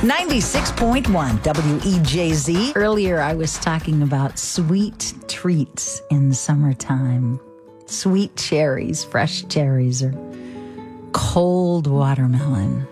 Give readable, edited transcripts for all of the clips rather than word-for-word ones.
96.1 WEJZ. Earlier, I was talking about sweet treats in summertime. Sweet cherries, fresh cherries, or cold watermelon.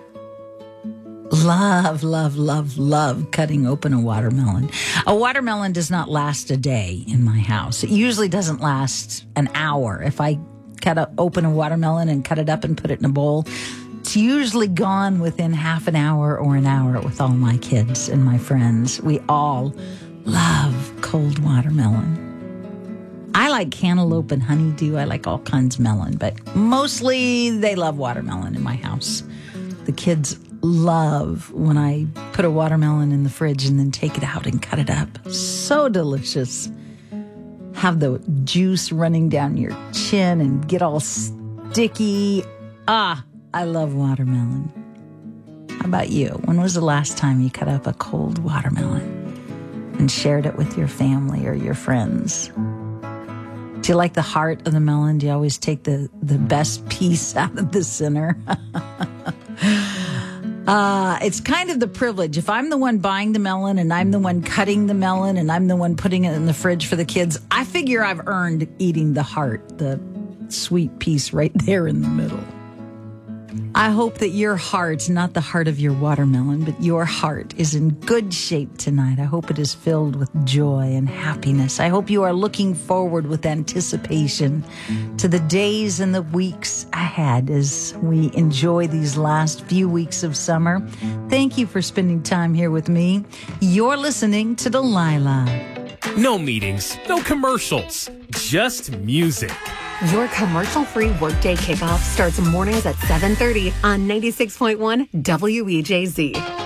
Love, love, love, love cutting open a watermelon. A watermelon does not last a day in my house. It usually doesn't last an hour. If I open a watermelon and cut it up and put it in a bowl, it's usually gone within half an hour or an hour with all my kids and my friends. We all love cold watermelon. I like cantaloupe and honeydew. I like all kinds of melon, but mostly they love watermelon in my house. The kids love when I put a watermelon in the fridge and then take it out and cut it up. So delicious. Have the juice running down your chin and get all sticky. I love watermelon. How about you? When was the last time you cut up a cold watermelon and shared it with your family or your friends? Do you like the heart of the melon? Do you always take the best piece out of the center? It's kind of the privilege. If I'm the one buying the melon and I'm the one cutting the melon and I'm the one putting it in the fridge for the kids, I figure I've earned eating the heart, the sweet piece right there in the middle. I hope that your heart, not the heart of your watermelon, but your heart is in good shape tonight. I hope it is filled with joy and happiness. I hope you are looking forward with anticipation to the days and the weeks ahead as we enjoy these last few weeks of summer. Thank you for spending time here with me. You're listening to Delilah. No meetings, no commercials, just music. Your commercial-free workday kickoff starts mornings at 7:30 on 96.1 WEJZ.